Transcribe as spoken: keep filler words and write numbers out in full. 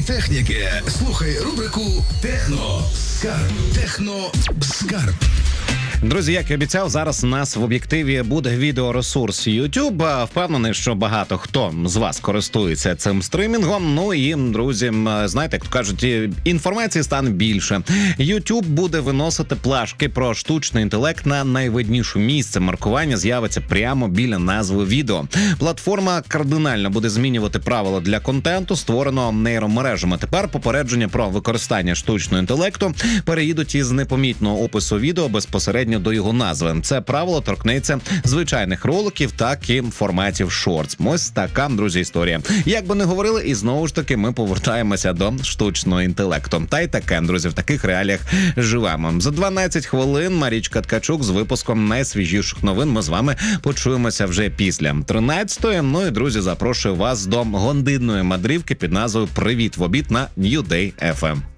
техніки. Слухай рубрику Техно Скарб. Техно Скарб. Друзі, як і обіцяв, зараз у нас в об'єктиві буде відеоресурс YouTube. Впевнений, що багато хто з вас користується цим стримінгом. Ну і, друзі, знаєте, як то кажуть, інформації стане більше. YouTube буде виносити плашки про штучний інтелект на найвидніше місце. Маркування з'явиться прямо біля назви відео. Платформа кардинально буде змінювати правила для контенту, створеного нейромережами. Тепер попередження про використання штучного інтелекту переїдуть із непомітного опису відео безпосередньо до його назви. Це правило торкнеться звичайних роликів, так і форматів шортс. Ось така, друзі, історія. Як би не говорили, і знову ж таки ми повертаємося до штучного інтелекту. Та й таке, друзі, в таких реаліях живемо. За дванадцять хвилин Марічка Ткачук з випуском найсвіжіших новин. Ми з вами почуємося вже після тринадцятої. Ну і, друзі, запрошую вас до годинної мандрівки під назвою «Привіт в обід» на New Day еф ем.